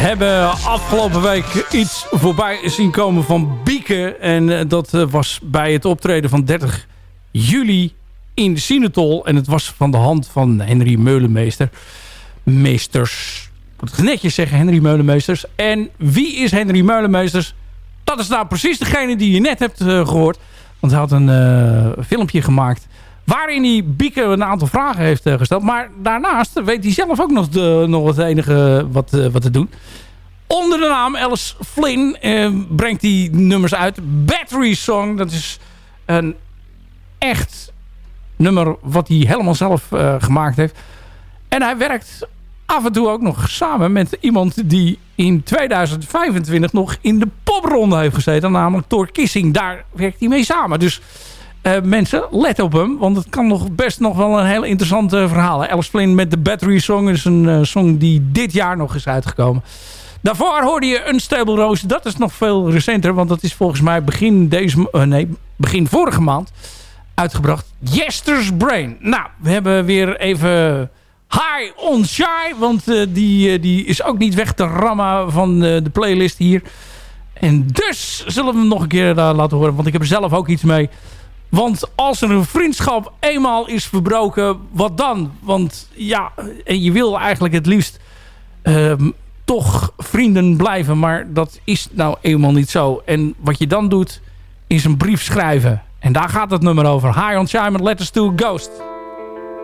hebben afgelopen week iets voorbij zien komen van Bieke. En dat was bij het optreden van 30 juli in de Sinatol. En het was van de hand van Henry Meulenmeester. Meesters. Ik moet het netjes zeggen, Henry Meulenmeesters. En wie is Henry Meulenmeesters? Dat is nou precies degene die je net hebt gehoord. Want hij had een filmpje gemaakt waarin hij Bieke een aantal vragen heeft gesteld. Maar daarnaast weet hij zelf ook nog het enige wat te doen. Onder de naam Alice Flynn brengt hij nummers uit. Battery Song, dat is een echt nummer wat hij helemaal zelf gemaakt heeft. En hij werkt af en toe ook nog samen met iemand die in 2025 nog in de popronde heeft gezeten. Namelijk Thor Kissing. Daar werkt hij mee samen. Dus mensen, let op hem. Want het kan nog best nog wel een heel interessant verhaal. Alice Flynn met de Battery Song is een song die dit jaar nog is uitgekomen. Daarvoor hoorde je Unstable Rose. Dat is nog veel recenter. Want dat is volgens mij begin vorige maand uitgebracht. Yester's Brain. Nou, we hebben weer even High on Shy. Want die is ook niet weg te rammen van de playlist hier. En dus zullen we hem nog een keer laten horen. Want ik heb er zelf ook iets mee. Want als er een vriendschap eenmaal is verbroken, wat dan? Want ja, en je wil eigenlijk het liefst toch vrienden blijven. Maar dat is nou eenmaal niet zo. En wat je dan doet, is een brief schrijven. En daar gaat het nummer over. High on Shy met Letters to Ghost.